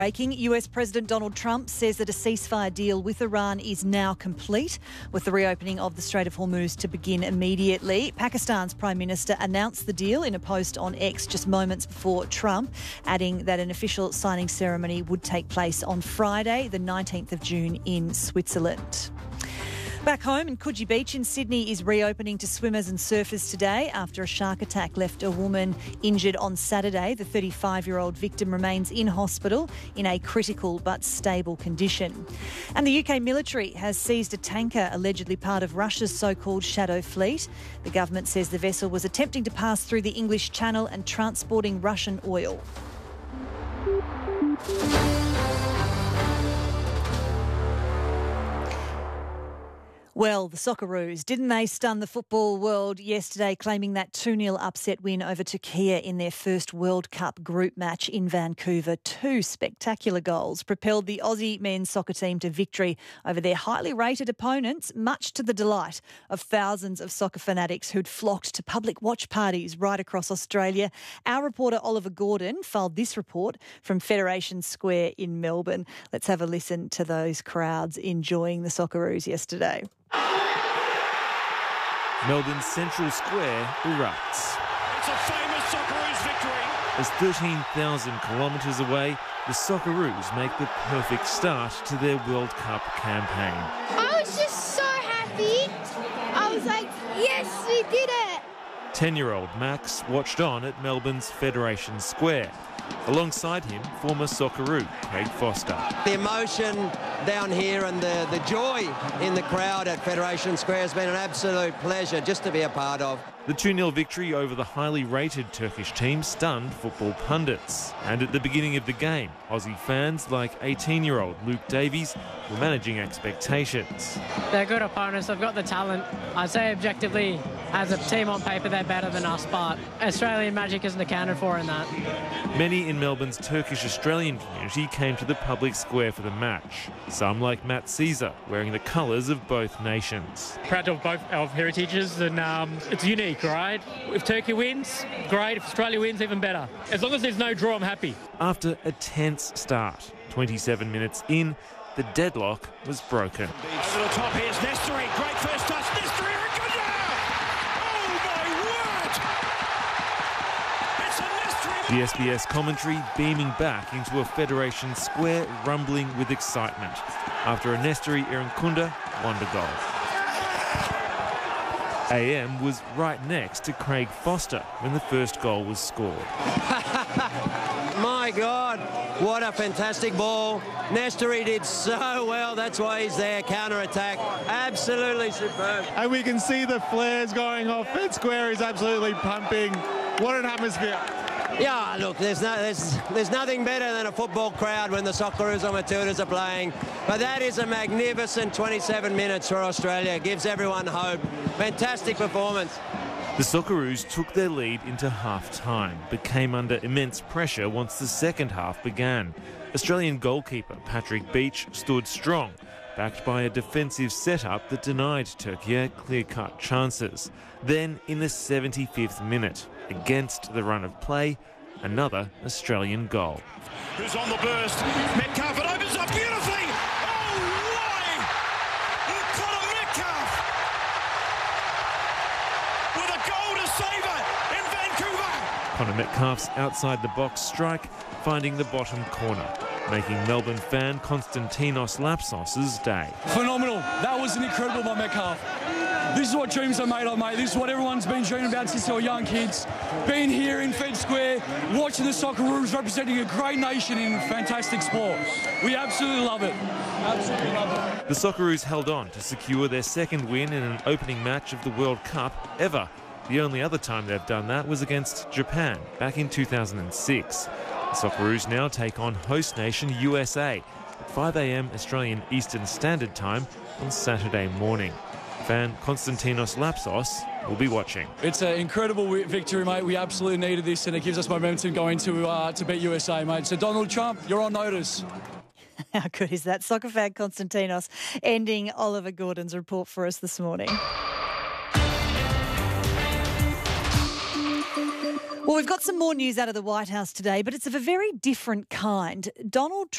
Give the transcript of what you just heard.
Breaking, US President Donald Trump says that a ceasefire deal with Iran is now complete, with the reopening of the Strait of Hormuz to begin immediately. Pakistan's Prime Minister announced the deal in a post on X just moments before Trump, adding that an official signing ceremony would take place on Friday, the 19th of June in Switzerland. Back home, in Coogee Beach in Sydney is reopening to swimmers and surfers today after a shark attack left a woman injured on Saturday. The 35-year-old victim remains in hospital in a critical but stable condition. And the UK military has seized a tanker allegedly part of Russia's so-called Shadow Fleet. The government says the vessel was attempting to pass through the English Channel and transporting Russian oil. Well, the Socceroos, didn't they stun the football world yesterday, claiming that 2-0 upset win over Turkey in their first World Cup group match in Vancouver? 2 spectacular goals propelled the Aussie men's soccer team to victory over their highly rated opponents, much to the delight of thousands of soccer fanatics who'd flocked to public watch parties right across Australia. Our reporter Oliver Gordon filed this report from Federation Square in Melbourne. Let's have a listen to those crowds enjoying the Socceroos yesterday. Melbourne's Central Square erupts. It's a famous Socceroos victory. As 13,000 kilometres away, the Socceroos make the perfect start to their World Cup campaign. I was just so happy. I was like, yes, we did it. 10-year-old Max watched on at Melbourne's Federation Square. Alongside him, former Socceroo Craig Foster. The emotion down here and the joy in the crowd at Federation Square has been an absolute pleasure just to be a part of. The 2-0 victory over the highly rated Turkish team stunned football pundits. And at the beginning of the game, Aussie fans like 18-year-old Luke Davies were managing expectations. They're good opponents, they've got the talent. I'd say objectively, as a team on paper, they're better than us, but Australian magic isn't accounted for in that. Many in Melbourne's Turkish-Australian community came to the public square for the match. Some, like Matt Caesar, wearing the colours of both nations. Proud of both our heritages, and it's unique, right? If Turkey wins, great. If Australia wins, even better. As long as there's no draw, I'm happy. After a tense start, 27 minutes in, the deadlock was broken. Over the top, here's Nestory. Great first touch. Nestory, Iragunda! Oh, my word! It's a Nestory. The SBS commentary beaming back into a Federation Square rumbling with excitement after a Nestory Iragunda wonder goal. AM was right next to Craig Foster when the first goal was scored. My God, what a fantastic ball. Nestory did so well. That's why he's there. Counter-attack. Absolutely superb. And we can see the flares going off. Fed Square is absolutely pumping. What an atmosphere. Yeah, look, there's nothing better than a football crowd when the Socceroos or Matildas are playing. But that is a magnificent 27 minutes for Australia. It gives everyone hope. Fantastic performance. The Socceroos took their lead into half-time, but came under immense pressure once the second half began. Australian goalkeeper Patrick Beach stood strong, backed by a defensive setup that denied Turkey clear-cut chances. Then, in the 75th minute, against the run of play, another Australian goal. Who's on the burst? Metcalf, it opens up beautifully. Oh, why? Connor Metcalf with a goal to save it in Vancouver. Connor Metcalf's outside-the-box strike finding the bottom corner, making Melbourne fan Konstantinos Lapsos's day. Phenomenal. That was an incredible by Metcalf. This is what dreams are made of, mate. This is what everyone's been dreaming about since they were young kids. Being here in Fed Square, watching the Socceroos representing a great nation in fantastic sport. We absolutely love it. Absolutely love it. The Socceroos held on to secure their second win in an opening match of the World Cup ever. The only other time they've done that was against Japan back in 2006. The Socceroos now take on host nation USA at 5 a.m. Australian Eastern Standard Time on Saturday morning. Fan Konstantinos Lapsos will be watching. It's an incredible victory, mate. We absolutely needed this, and it gives us momentum going to beat USA, mate. So Donald Trump, you're on notice. How good is that? Soccer fan Konstantinos ending Oliver Gordon's report for us this morning. Well, we've got some more news out of the White House today, but it's of a very different kind. Donald